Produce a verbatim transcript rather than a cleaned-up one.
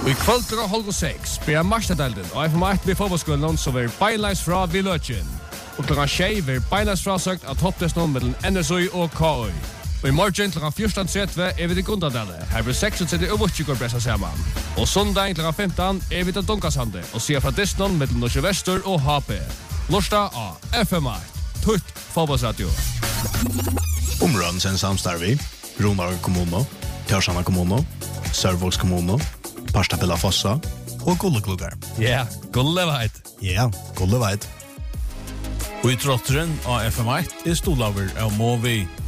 I kväll klockan halv sex blir matchdalden och F M ett blir fotbollsskolan så vi bailas fra Village. Och klockan tjej blir bailas fra sagt att hopptestet mellan N S O och K I. Og I morgen klokka fjorton tretti er vi til Gundadale. Her blir seksogtretti og Vutjikor pressa sammen. Og søndag klokka femton er vi til Dunkasande og ser fra Disney mellom Norge Vester og H P. Lørsta av F M ett, Tutt fotbollsradio. Områden sen samstarvi, Ronar kommuno, Tjørsana kommuno, Sørvolds kommuno, Parstapilla Fossa og Gulleklubber. Ja, Gulleveit. Ja, Gulleveit. Og I trotteren av F M ett er stolaver av Movi.